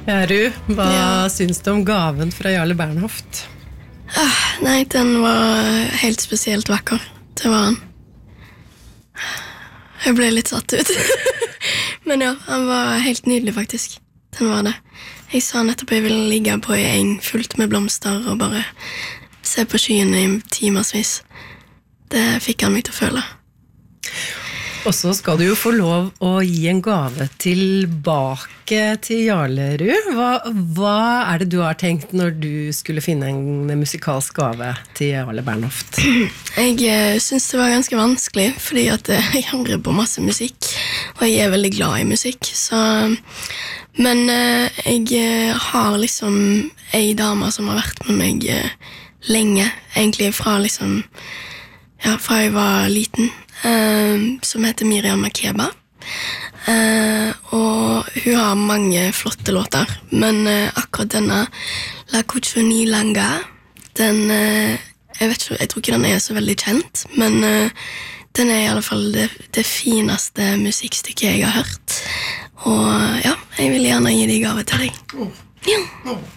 Ru, hva syns du om gaven fra Jarle Bernhoft? Nei, den var helt spesielt vakker. Det var han. Jeg ble litt satt ut. Men ja, han var helt nydelig faktisk. Den var det. Jeg sa nettopp jeg ville ligge på en eng fullt med blomster og bare se på skyene i timersvis. Det fikk han meg til å føle. Og så skal du jo få lov å gi en gave tilbake til Jarlerud. Hva det du har tenkt når du skulle finne en musikalsk gave til Jarle Bernhoft? Jeg synes det var ganske vanskelig, fordi at jeg hører på masse musikk, og jeg veldig glad i musikk. Men jeg har liksom en dame som har vært med meg lenge, egentlig fra jeg var liten, som heter Miriam Makeba. Og hun har mange flotte låter, men akkurat denne La Kuchuni Langa, jeg tror ikke den så veldig kjent, men den I alle fall det fineste musikkstykket jeg har hørt. Og ja, jeg vil gjerne gi deg gave til deg. Ja.